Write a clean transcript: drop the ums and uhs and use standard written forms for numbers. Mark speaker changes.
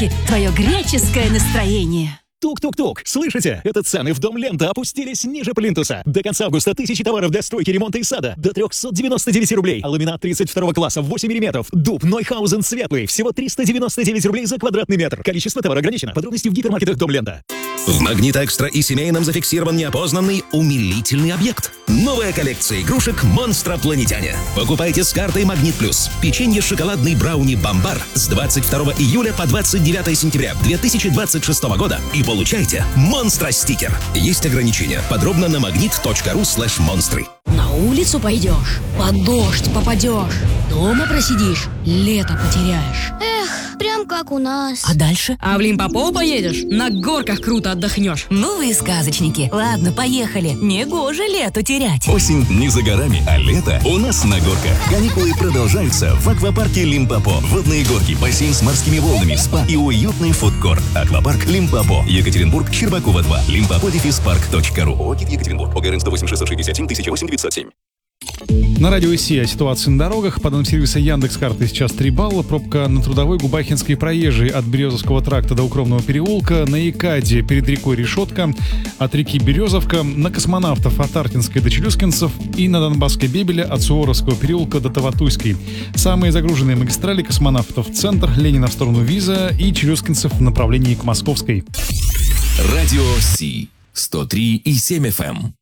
Speaker 1: Подарки – твое греческое настроение.
Speaker 2: Тук-тук-тук! Слышите? Это цены в Дом Лента опустились ниже плинтуса. До конца августа тысячи товаров для стройки, ремонта и сада до 399 рублей. Ламинат 32 класса 8 мм. Дуб Нойхаузен светлый всего 399 рублей за квадратный метр. Количество товара ограничено. Подробности в гипермаркетах Дом Лента.
Speaker 3: В Магнит Экстра и семейном зафиксирован неопознанный умилительный объект. Новая коллекция игрушек «Монстропланетяне». Покупайте с картой Магнит Плюс. Печенье шоколадный брауни «Бомбар» с 22 июля по 29 сентября 2026 года и получайте монстро-стикер. Есть ограничения. Подробно на magnet.ru/монстры.
Speaker 4: На улицу пойдешь, под дождь попадешь, дома просидишь, лето потеряешь.
Speaker 5: Эх, прям как у нас.
Speaker 4: А дальше? А в Лимпопо поедешь, на горках круто отдохнешь.
Speaker 1: Ну вы сказочники. Ладно, поехали. Негоже лету терять.
Speaker 6: Осень не за горами, а лето у нас на горках. Каникулы продолжаются в аквапарке Лимпопо. Водные горки, бассейн с морскими волнами, спа и уютный фудкорт. Аквапарк Лимпопо. Екатеринбург, Щербакова 2. limpopo-park.ru. ОГИ Екатеринбург. ОГРН 108 667 1008 907.
Speaker 7: На радио ИСИ о ситуации на дорогах. По данным сервиса Яндекс.Карты сейчас 3 балла. Пробка на Трудовой, Губахинской, Проезжей от Березовского тракта до Укромного переулка. На Екаде перед рекой Решетка, от реки Березовка. На Космонавтов от Артинской до Челюскинцев. И на Донбасской Бебеля от Суворовского переулка до Таватуйской. Самые загруженные магистрали: Космонавтов в центр, Ленина в сторону Виза и Челюскинцев в направлении к Московской.
Speaker 6: Радио Си 103,7 FM.